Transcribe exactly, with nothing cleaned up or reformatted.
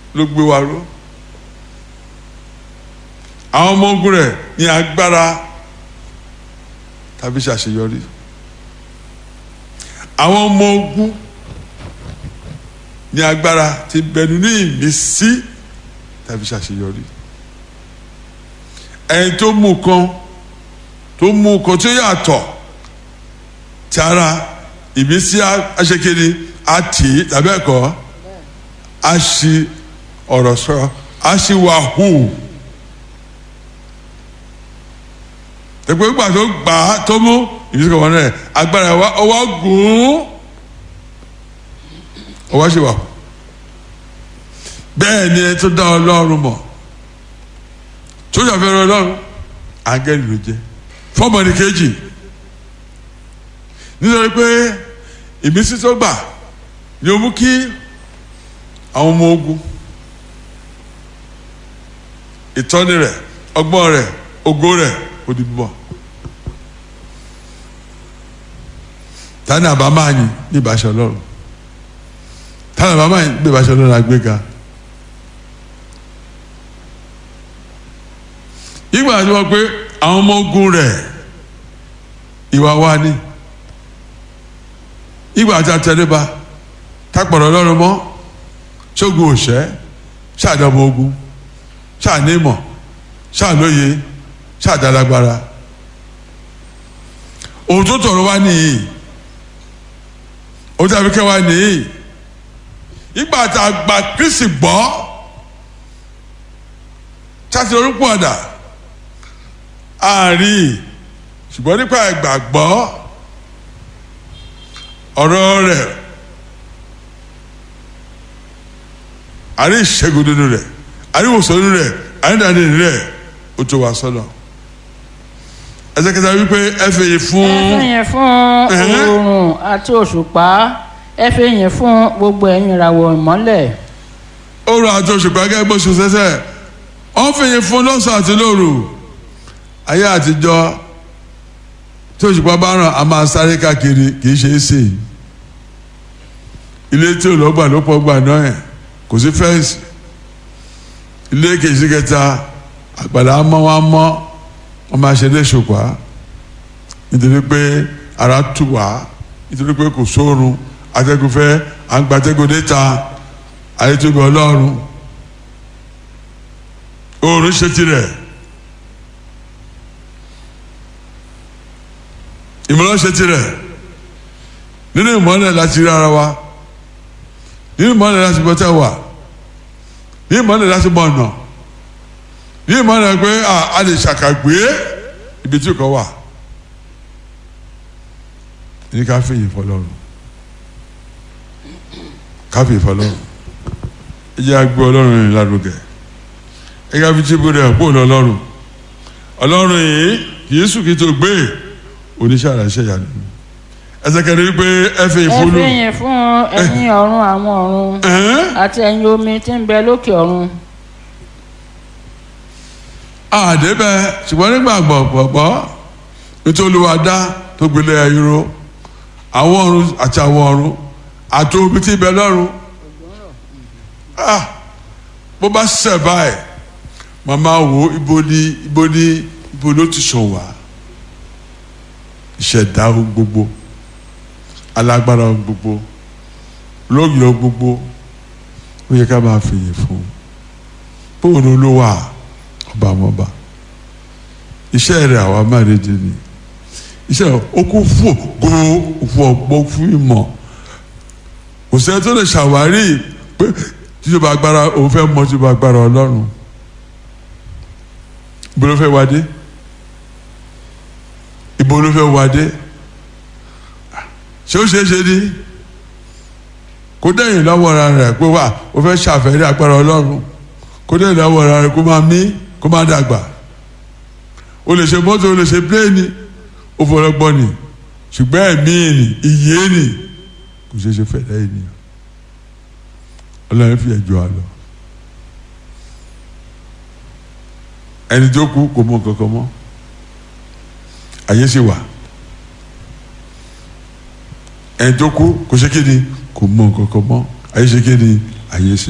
ló gbé wa ró. Àwọn ọmọ ogun rẹ̀ ní agbára tàbí ṣàṣeyọrí. Àwọn ọmọ ogun ní agbára tí bẹnu ní ìmísí tàbí ṣàṣeyọrí. Ẹni tó mú kan tó mú kan tó yàtọ̀ tí ara ìmísí aṣekere àti tàbí ẹ̀kọ́ a ṣì ọ̀rọ̀ sọ a ṣì wà hù. Ẹgbẹ́ ìgbà tó gbà á tó mú ìmísí kan wọn náà agbára wa ọwọ́ gùn ọwọ́ ṣì wà hù. Bẹ́ẹ̀ ni ẹ tó dá Ọlọ́run mọ̀ tó ṣàfihàn Ọlọ́run áńgẹ́lì ló jẹ́ fọ́ọ̀mù ní kejì nítorí pé ìmísí tó gbà ni ó mú kí àwọn ọmọ ogun ìtọ́ni rẹ̀ ọgbọ́n rẹ̀ ògo rẹ̀ ó di bíbọ̀. Tani àbá máa yìn ní ìbáṣẹ Ọlọ́run, tani àbá máa yìn ní ìbáṣẹ Ọlọ́run àgbéga. Ìgbà tí wọ́n pé àwọn ọmọ ogun rẹ̀ ìwà wa ni ìgbà tí a tẹríba tápọ̀rọ̀ Ọlọ́run mọ́ ṣógun òṣẹ́ ṣàdọ̀mọ ogun ṣànímọ̀ ṣàlóye ṣàdálágbára. Ohun tó tọ̀rọ̀ wá nìyí, ohun tí a fi kẹ́ wá nìyí. Ìgbà tí a gba Kristi gbọ́ ṣáàtì orúkọ ọ̀dà àárín ṣùgbọ́n nípa ìgbàgbọ́ ọ̀rọ̀ rẹ̀ àrí ìṣẹ́gun nínú rẹ̀ àrí ìwòsàn nínú rẹ̀ àrí ìdáni nínú rẹ̀ ó tó wá sọ́nà. Ẹsẹ̀ kẹta wípé ẹ fi yìn fún. ẹ fi yìn fún oòrùn àti òṣùpá, ẹ fi yìn fún gbogbo ẹ̀yin ìràwọ̀ ìmọ́lẹ̀. Oòrùn àti òṣùpá gẹ́gẹ́ bó ṣe ṣẹ̀ṣẹ̀ wọ́n fi yìn fún lọ́sàn àti lóru. Ayé àtijọ́ tí òṣùpá bá ràn á máa sáré káàkiri kì í ṣe é sè. Ilé tí olóògbà ló pọ̀ gbà náà ẹ̀ kò sí fẹ́ǹsì. Ilé kejì kẹta àgbàlá mọ́ wá mọ́ wọ́n máa ṣe lé ṣùpá nítorí pé ara tù wá nítorí pé kò sóorun atẹ́gùn fẹ́ à ń gbatẹ́gùn déta ayé tó bẹ Ọlọ́run. Oòrùn ṣe tirẹ̀, ìmọ̀lẹ́ ṣe tirẹ̀. Nínú ìmọ̀lẹ̀ láti rí ara wa, nínú ìmọ̀lẹ̀ láti bọ́ tẹ́ wà, nínú ìmọ̀lẹ̀ láti mọ̀ ọ̀nà, nínú ìmọ̀lẹ̀ pé a lè ṣàkàgbé ibi tí kò wà. Ní ká fi yìn fọ́lọ́run, ká fi yìn fọ́lọ́run. Ẹ jẹ́ agbé Ọlọ́run yìí lárugẹ. Ẹ ká fi tíbu rẹ̀ kó lọ Ọlọ́run. Ọlọ́run yìí kì í sùn kí tó gbé oníṣẹ́ àránṣẹ́ yà nínú. Ẹsẹ̀ kẹrin wípé ẹ fi yìn fún. ẹ fi yìn fún ẹ̀yin ọ̀run àwọn ọ̀run àti ẹ̀yin omi tí ń bẹ lókè ọ̀run. Àdébẹ̀ ṣùgbọ́n nígbà gbọ̀gbọ̀ nítorí Olúwa dá tó gbélé ayúró àwọn ọ̀run àti àwọn ọ̀run àti omi tí ń bẹ lọ́run. Bó bá ṣẹ̀ báyìí màmá wo ibo ni ibo ni ibo ló ti sàn wá. Ìṣẹ̀dá ohun gbogbo, alágbára ohun gbogbo, lóyè ohun gbogbo, ó yẹ ká máa fìyìn fún. Bóun ló wà ọba ọmọba. Iṣẹ́ rẹ̀ àwa máa rédè ni. Iṣẹ́ ó kún fún ògo, fún ọgbọ́n, fún ìmọ̀. Kò sẹ́ni tó lè ṣàwárí pé tíjọba agbára òun fẹ́ mọ tíjọba agbára Ọlọ́run. Ibo ló fẹ́ wá dé? Ibo ló fẹ́ wá dé? Ṣé ó ṣeé ṣe ní? Kó dẹ̀yìn lọ́wọ́ ara rẹ̀ pé wà ó fẹ́ ṣàfẹ́rí agbára Ọlọ́run. Kó dẹ̀yìn lọ́wọ́ ara rẹ̀ kó máa mí kó máa dàgbà. O lè ṣe mọ́tò, o lè ṣe pléènì, ó fọlọ́gbọ́n ni. Ṣùgbọ́n ẹ̀mí ni, ìyè ni, kò ṣeé ṣe fẹ̀dá ènìyàn. Ọlọ́run fi ẹ̀jọ́ àlọ́. Ẹni tó kú kò mọ kankan mọ́. Ayé sì wà. Ẹni tó kú kò ṣe kí ni kò mọ kankan mọ́. Ayé ṣe kí ni ayé sì.